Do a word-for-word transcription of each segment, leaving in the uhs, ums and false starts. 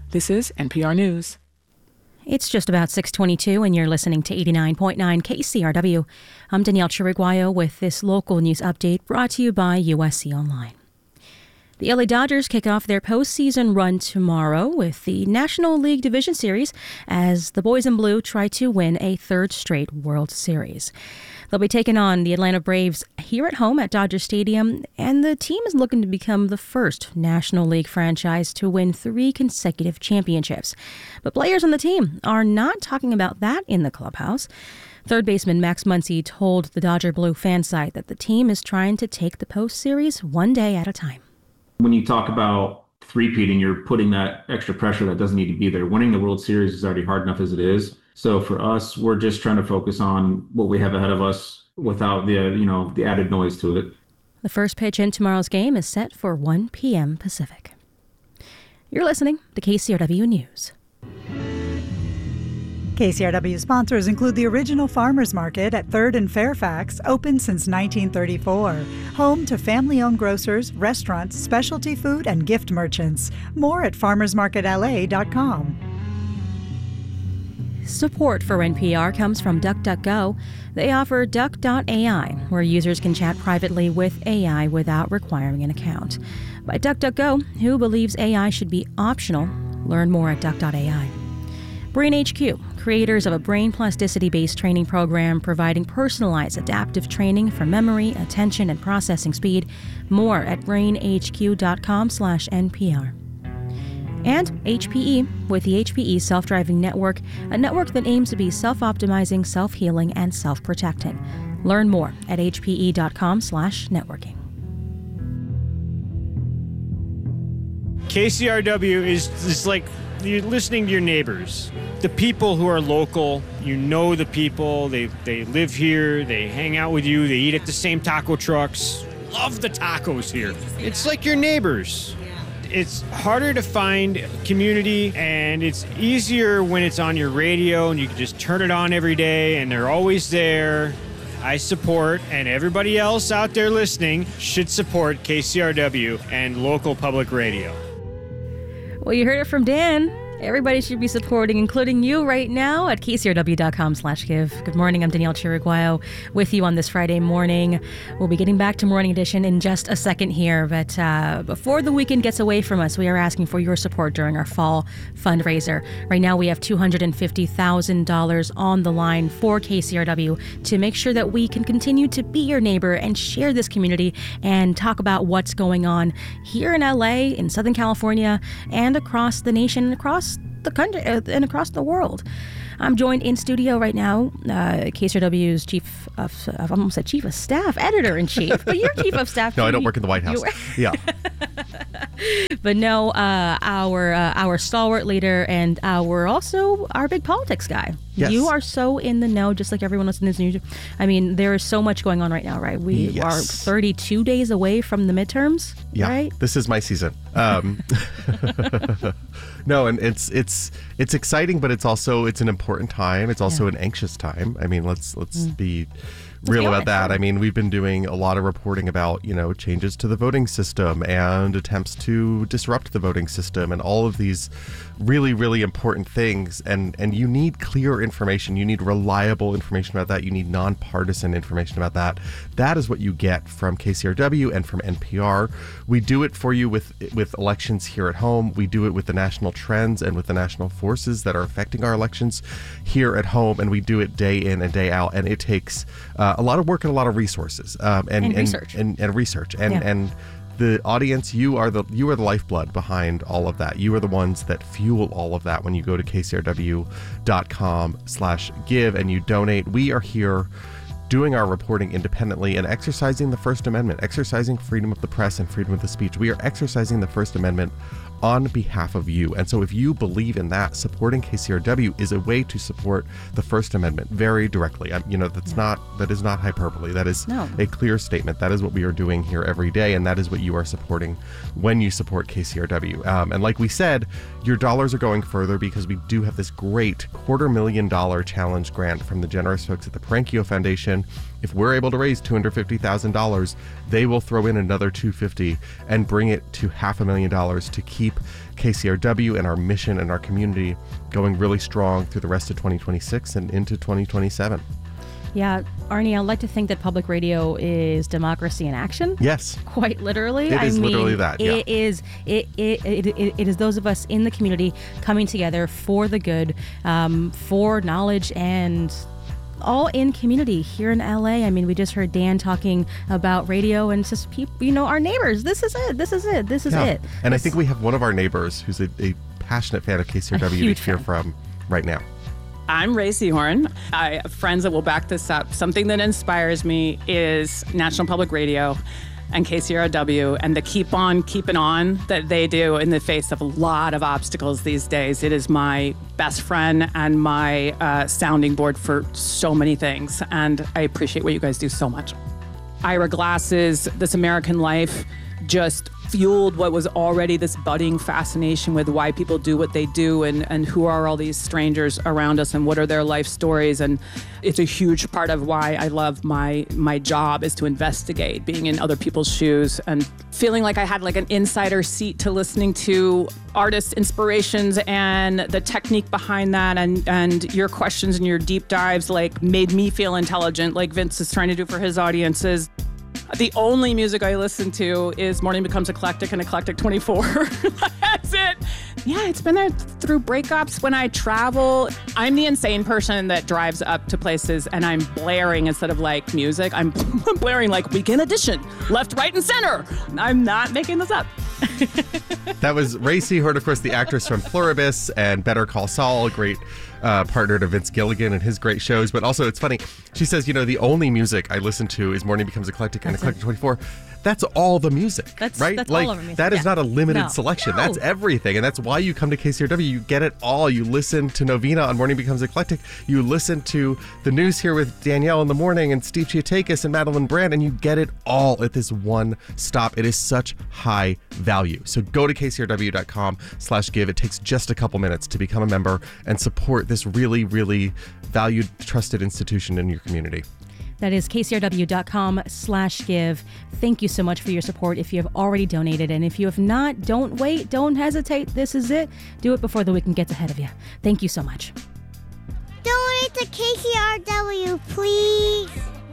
This is N P R News. It's just about six twenty-two, and you're listening to eighty-nine point nine K C R W. I'm Danielle Chiriguayo with this local news update brought to you by U S C Online. The L A Dodgers kick off their postseason run tomorrow with the National League Division Series as the Boys in Blue try to win a third straight World Series. They'll be taking on the Atlanta Braves here at home at Dodger Stadium, and the team is looking to become the first National League franchise to win three consecutive championships. But players on the team are not talking about that in the clubhouse. Third baseman Max Muncy told the Dodger Blue fan site that the team is trying to take the post series one day at a time. When you talk about three-peating, you're putting that extra pressure that doesn't need to be there. Winning the World Series is already hard enough as it is. So for us, we're just trying to focus on what we have ahead of us without the, you know, the added noise to it. The first pitch in tomorrow's game is set for one p.m. Pacific. You're listening to K C R W News. K C R W sponsors include the original farmers market at third and Fairfax, open since nineteen thirty-four. Home to family-owned grocers, restaurants, specialty food, and gift merchants. More at farmers market l a dot com. Support for N P R comes from DuckDuckGo. They offer Duck dot A I, where users can chat privately with A I without requiring an account. By DuckDuckGo, who believes A I should be optional. Learn more at Duck dot A I. Brain H Q, creators of a brain plasticity-based training program providing personalized adaptive training for memory, attention, and processing speed. More at brain h q dot com slash N P R. And H P E, with the H P E Self-Driving Network, a network that aims to be self-optimizing, self-healing, and self-protecting. Learn more at h p e dot com slash networking. K C R W is, is like you're listening to your neighbors. The people who are local, you know the people, they, they live here, they hang out with you, they eat at the same taco trucks. Love the tacos here. It's like your neighbors. It's harder to find community, and it's easier when it's on your radio and you can just turn it on every day and they're always there. I support, and everybody else out there listening should support K C R W and local public radio. Well, you heard it from Dan. Everybody should be supporting, including you right now at k c r w dot com slash give. Good morning. I'm Danielle Chiriguayo with you on this Friday morning. We'll be getting back to Morning Edition in just a second here. But uh, before the weekend gets away from us, we are asking for your support during our fall fundraiser. Right now, we have two hundred fifty thousand dollars on the line for K C R W to make sure that we can continue to be your neighbor and share this community and talk about what's going on here in L A, in Southern California, and across the nation and across the country uh, and across the world. I'm joined in studio right now, uh, K C R W's chief of, I've almost said chief of staff, editor-in-chief, but you're chief of staff. No, too. I don't work in the White House. Yeah. But no, uh, our uh, our stalwart leader and our also our big politics guy. Yes. You are so in the know, just like everyone else in this news. I mean, there is so much going on right now, right? We Yes. are thirty-two days away from the midterms, Yeah, right? this is my season. Um, no, and it's it's it's exciting, but it's also it's an important time. It's also Yeah. an anxious time. I mean, let's let's Mm. be Let's real be about honest, that. yeah. I mean, we've been doing a lot of reporting about, you know, changes to the voting system and attempts to disrupt the voting system and all of these really, really important things. And, and you need clear information. You need reliable information about that. You need nonpartisan information about that. That is what you get from K C R W and from N P R. We do it for you with, with elections here at home. We do it with the national trends and with the national forces that are affecting our elections here at home. And we do it day in and day out. And it takes uh, a lot of work and a lot of resources um, and, And and research. and, and research and Yeah. and the audience, you are the you are the lifeblood behind all of that. You are the ones that fuel all of that when you go to k c r w dot com slash give and you donate. We are here doing our reporting independently and exercising the First Amendment, exercising freedom of the press and freedom of the speech. We are exercising the First Amendment on behalf of you. And so if you believe in that, supporting K C R W is a way to support the First Amendment very directly. Um, you know, that's not, that is not hyperbole. That is No. a clear statement. That is what we are doing here every day. And that is what you are supporting when you support K C R W. Um, and like we said, your dollars are going further because we do have this great quarter million dollar challenge grant from the generous folks at the Parankio Foundation Foundation, if we're able to raise two hundred fifty thousand dollars, they will throw in another two hundred fifty thousand dollars and bring it to half a million dollars to keep K C R W and our mission and our community going really strong through the rest of twenty twenty-six and into twenty twenty-seven. Yeah, Arnie, I like to think that public radio is democracy in action. Yes. Quite literally. It I is mean, literally that, yeah. It is, it, it, it, it, it is those of us in the community coming together for the good, um, for knowledge, and all in community here in L A. I mean, we just heard Dan talking about radio, and it's just people, you know, our neighbors. This is it. This is it. This is yeah. it. And it's, I think we have one of our neighbors who's a, a passionate fan of K C R W to hear fan. from right now. I'm Ray Seahorn. I have friends that will back this up. Something that inspires me is National Public Radio and K C R W and the keep on keeping on that they do in the face of a lot of obstacles these days. It is my best friend and my uh, sounding board for so many things, and I appreciate what you guys do so much. Ira Glass's This American Life just fueled what was already this budding fascination with why people do what they do, and, and who are all these strangers around us and what are their life stories. And it's a huge part of why I love my my job, is to investigate, being in other people's shoes and feeling like I had like an insider seat to listening to artists' inspirations and the technique behind that, and, and your questions and your deep dives like made me feel intelligent, like Vince is trying to do for his audiences. The only music I listen to is Morning Becomes Eclectic and Eclectic twenty-four. That's it. Yeah, it's been there through breakups when I travel. I'm the insane person that drives up to places and I'm blaring instead of like music. I'm blaring like Weekend Edition, left, right, and center. I'm not making this up. That was Ray Seahorn, of course, the actress from Pluribus and Better Call Saul, a great uh, partner to Vince Gilligan and his great shows. But also, it's funny, she says, you know, the only music I listen to is Morning Becomes Eclectic and That's Eclectic it. twenty-four. That's all the music, That's- right? that's like, all of our music, that is yeah. not a limited No. selection. No. That's everything. And that's why you come to K C R W. You get it all. You listen to Novena on Morning Becomes Eclectic. You listen to the news here with Danielle in the morning and Steve Chiatakis and Madeline Brand, and you get it all at this one stop. It is such high value. So go to K C R W dot com slash give. It takes just a couple minutes to become a member and support this really, really valued, trusted institution in your community. That is K C R W dot com slash give. Thank you so much for your support if you have already donated. And if you have not, don't wait. Don't hesitate. This is it. Do it before the weekend gets ahead of you. Thank you so much. Donate to K C R W, please.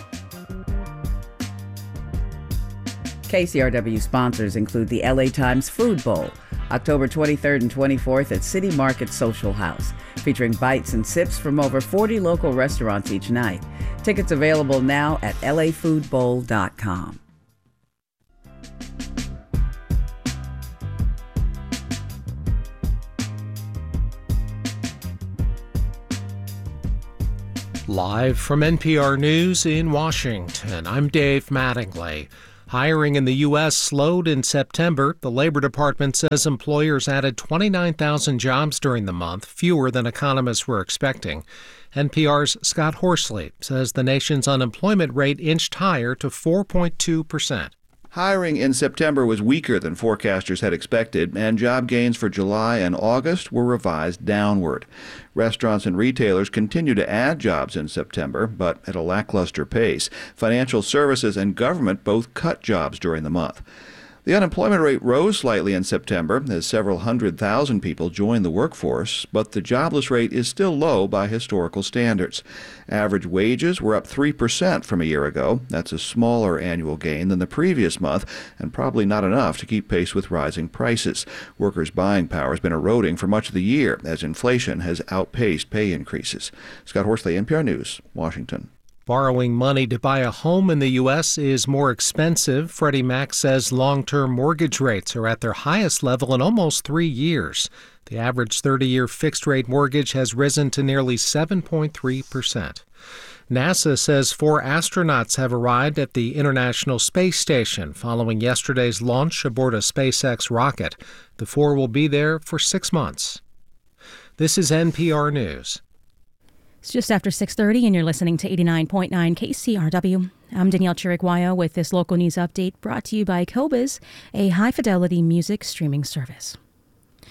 K C R W sponsors include the L A Times Food Bowl, October twenty-third and twenty-fourth at City Market Social House, featuring bites and sips from over forty local restaurants each night. Tickets available now at L A food bowl dot com. Live from N P R News in Washington, I'm Dave Mattingly. Hiring in the U S slowed in September. The Labor Department says employers added twenty-nine thousand jobs during the month, fewer than economists were expecting. N P R's Scott Horsley says the nation's unemployment rate inched higher to four point two percent. Hiring in September was weaker than forecasters had expected, and job gains for July and August were revised downward. Restaurants and retailers continue to add jobs in September, but at a lackluster pace. Financial services and government both cut jobs during the month. The unemployment rate rose slightly in September as several hundred thousand people joined the workforce, but the jobless rate is still low by historical standards. Average wages were up three percent from a year ago. That's a smaller annual gain than the previous month, and probably not enough to keep pace with rising prices. Workers' buying power has been eroding for much of the year as inflation has outpaced pay increases. Scott Horsley, N P R News, Washington. Borrowing money to buy a home in the U S is more expensive. Freddie Mac says long-term mortgage rates are at their highest level in almost three years. The average thirty-year fixed-rate mortgage has risen to nearly seven point three percent. NASA says four astronauts have arrived at the International Space Station following yesterday's launch aboard a SpaceX rocket. The four will be there for six months. This is N P R News. It's just after six thirty, and you're listening to eighty-nine point nine K C R W. I'm Danielle Chiriguayo with this local news update brought to you by Qobuz, a high-fidelity music streaming service.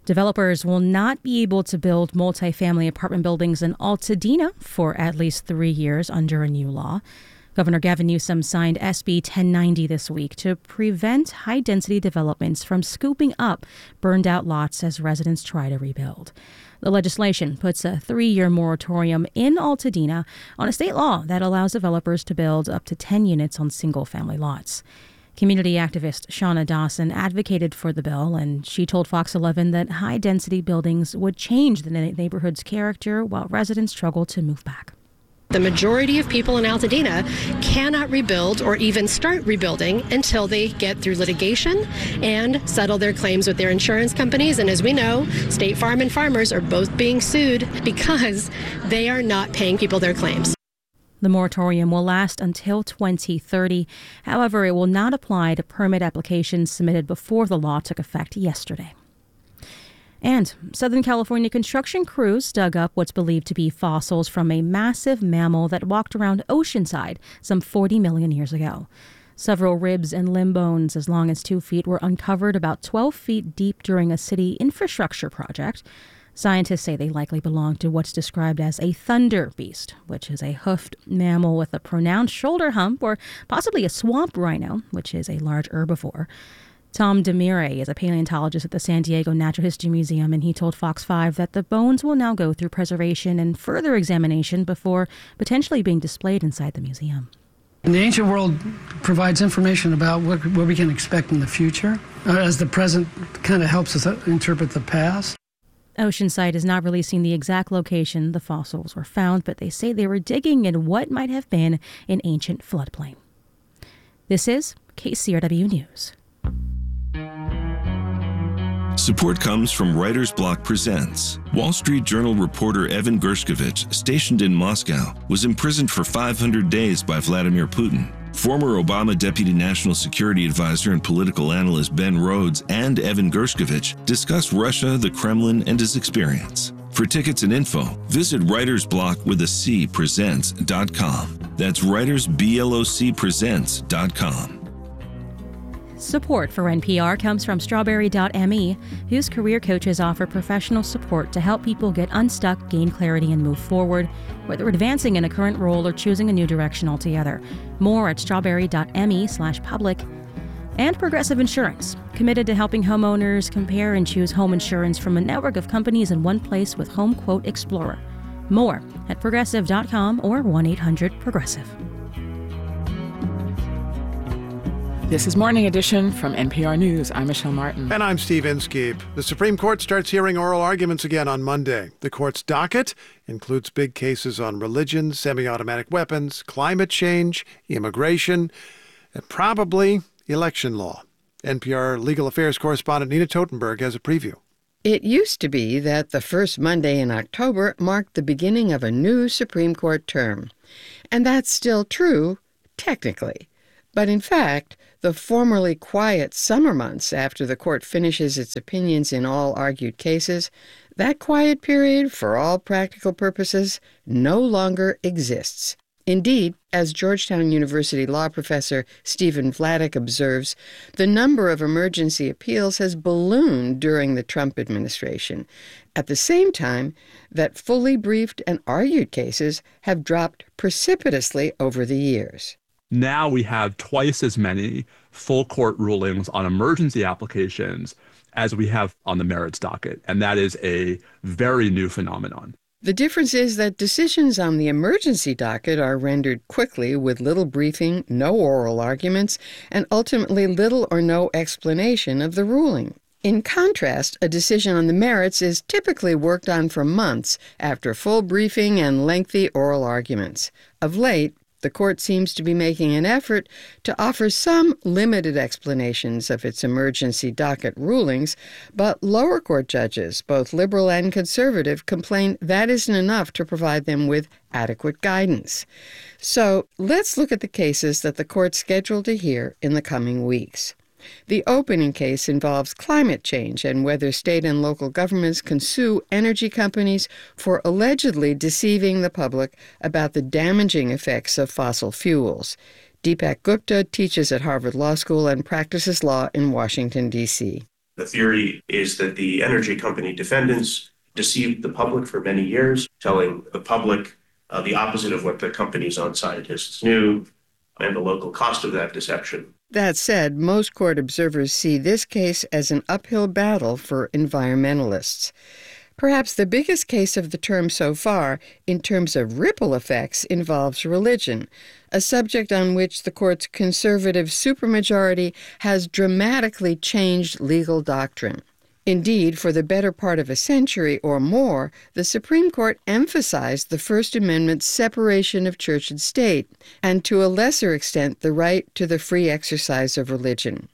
Developers will not be able to build multifamily apartment buildings in Altadena for at least three years under a new law. Governor Gavin Newsom signed S B ten ninety this week to prevent high-density developments from scooping up burned-out lots as residents try to rebuild. The legislation puts a three-year moratorium in Altadena on a state law that allows developers to build up to ten units on single-family lots. Community activist Shauna Dawson advocated for the bill, and she told Fox eleven that high-density buildings would change the neighborhood's character while residents struggle to move back. The majority of people in Altadena cannot rebuild or even start rebuilding until they get through litigation and settle their claims with their insurance companies. And as we know, State Farm and Farmers are both being sued because they are not paying people their claims. The moratorium will last until twenty thirty. However, it will not apply to permit applications submitted before the law took effect yesterday. And Southern California construction crews dug up what's believed to be fossils from a massive mammal that walked around Oceanside some forty million years ago. Several ribs and limb bones as long as two feet were uncovered about twelve feet deep during a city infrastructure project. Scientists say they likely belong to what's described as a thunder beast, which is a hoofed mammal with a pronounced shoulder hump, or possibly a swamp rhino, which is a large herbivore. Tom Demire is a paleontologist at the San Diego Natural History Museum, and he told Fox five that the bones will now go through preservation and further examination before potentially being displayed inside the museum. And the ancient world provides information about what, what we can expect in the future, uh, as the present kind of helps us interpret the past. Oceanside is not releasing the exact location the fossils were found, but they say they were digging in what might have been an ancient floodplain. This is K C R W News. Support comes from Writer's Block Presents. Wall Street Journal reporter Evan Gershkovich, stationed in Moscow, was imprisoned for five hundred days by Vladimir Putin. Former Obama Deputy National Security Advisor and political analyst Ben Rhodes and Evan Gershkovich discuss Russia, the Kremlin, and his experience. For tickets and info, visit Writer's Block with a C presents dot com. That's Writers B L O C presents dot com. Support for N P R comes from Strawberry dot M E, whose career coaches offer professional support to help people get unstuck, gain clarity, and move forward, whether advancing in a current role or choosing a new direction altogether. More at strawberry dot M E slash public. And Progressive Insurance, committed to helping homeowners compare and choose home insurance from a network of companies in one place with Home Quote Explorer. More at progressive dot com or one eight hundred progressive. This is Morning Edition from N P R News. I'm Michelle Martin. And I'm Steve Inskeep. The Supreme Court starts hearing oral arguments again on Monday. The court's docket includes big cases on religion, semi-automatic weapons, climate change, immigration, and probably election law. N P R legal affairs correspondent Nina Totenberg has a preview. It used to be that the first Monday in October marked the beginning of a new Supreme Court term. And that's still true, technically. But in fact, the formerly quiet summer months after the court finishes its opinions in all argued cases, that quiet period, for all practical purposes, no longer exists. Indeed, as Georgetown University law professor Stephen Vladeck observes, the number of emergency appeals has ballooned during the Trump administration, at the same time that fully briefed and argued cases have dropped precipitously over the years. Now we have twice as many full court rulings on emergency applications as we have on the merits docket, and that is a very new phenomenon. The difference is that decisions on the emergency docket are rendered quickly with little briefing, no oral arguments, and ultimately little or no explanation of the ruling. In contrast, a decision on the merits is typically worked on for months after full briefing and lengthy oral arguments. Of late, the court seems to be making an effort to offer some limited explanations of its emergency docket rulings, but lower court judges, both liberal and conservative, complain that isn't enough to provide them with adequate guidance. So let's look at the cases that the court's scheduled to hear in the coming weeks. The opening case involves climate change and whether state and local governments can sue energy companies for allegedly deceiving the public about the damaging effects of fossil fuels. Deepak Gupta teaches at Harvard Law School and practices law in Washington, D C The theory is that the energy company defendants deceived the public for many years, telling the public uh, the opposite of what the company's own scientists knew and the local cost of that deception. That said, most court observers see this case as an uphill battle for environmentalists. Perhaps the biggest case of the term so far, in terms of ripple effects, involves religion, a subject on which the court's conservative supermajority has dramatically changed legal doctrine. Indeed, for the better part of a century or more, the Supreme Court emphasized the First Amendment's separation of church and state, and to a lesser extent the right to the free exercise of religion.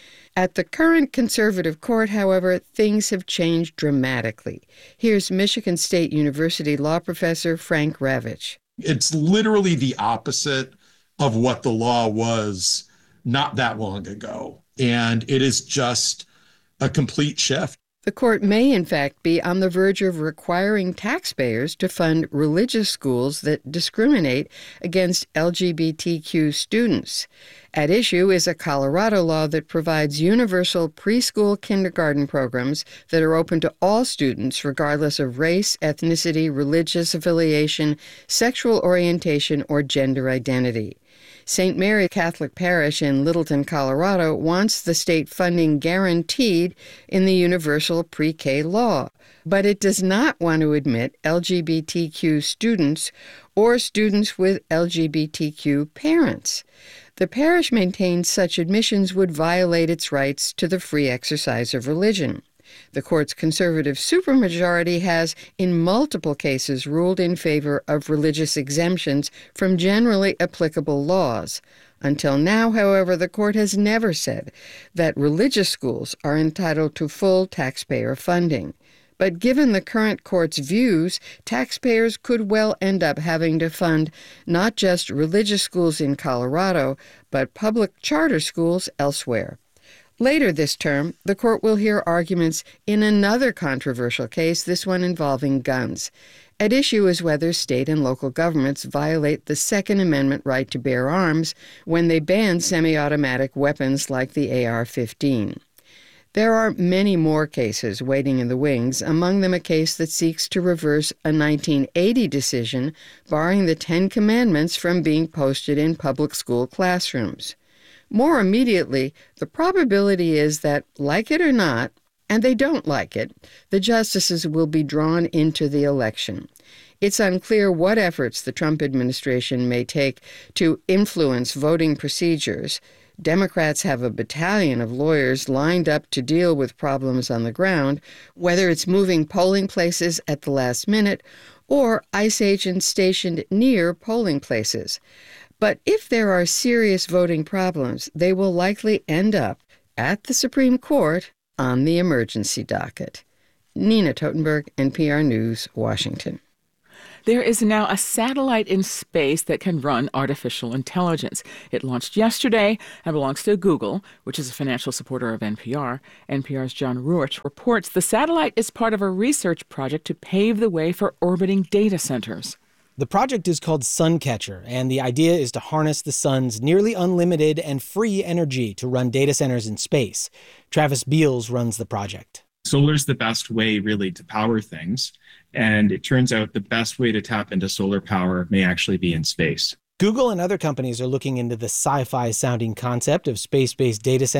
At the current conservative court, however, things have changed dramatically. Here's Michigan State University law professor Frank Ravitch. It's literally the opposite of what the law was not that long ago. And it is just a complete shift. The court may, in fact, be on the verge of requiring taxpayers to fund religious schools that discriminate against L G B T Q students. At issue is a Colorado law that provides universal preschool kindergarten programs that are open to all students regardless of race, ethnicity, religious affiliation, sexual orientation, or gender identity. Saint Mary Catholic Parish in Littleton, Colorado, wants the state funding guaranteed in the universal pre-K law, but it does not want to admit L G B T Q students or students with L G B T Q parents. The parish maintains such admissions would violate its rights to the free exercise of religion. The court's conservative supermajority has, in multiple cases, ruled in favor of religious exemptions from generally applicable laws. Until now, however, the court has never said that religious schools are entitled to full taxpayer funding. But given the current court's views, taxpayers could well end up having to fund not just religious schools in Colorado, but public charter schools elsewhere. Later this term, the court will hear arguments in another controversial case, this one involving guns. At issue is whether state and local governments violate the Second Amendment right to bear arms when they ban semi-automatic weapons like the A R fifteen. There are many more cases waiting in the wings, among them a case that seeks to reverse a nineteen eighty decision barring the Ten Commandments from being posted in public school classrooms. More immediately, the probability is that, like it or not, and they don't like it, the justices will be drawn into the election. It's unclear what efforts the Trump administration may take to influence voting procedures. Democrats have a battalion of lawyers lined up to deal with problems on the ground, whether it's moving polling places at the last minute or ICE agents stationed near polling places. But if there are serious voting problems, they will likely end up at the Supreme Court on the emergency docket. Nina Totenberg, N P R News, Washington. There is now a satellite in space that can run artificial intelligence. It launched yesterday and belongs to Google, which is a financial supporter of N P R. N P R's John Ruich reports the satellite is part of a research project to pave the way for orbiting data centers. The project is called Suncatcher, and the idea is to harness the sun's nearly unlimited and free energy to run data centers in space. Travis Beals runs the project. Solar is the best way, really, to power things. And it turns out the best way to tap into solar power may actually be in space. Google and other companies are looking into the sci-fi sounding concept of space-based data centers.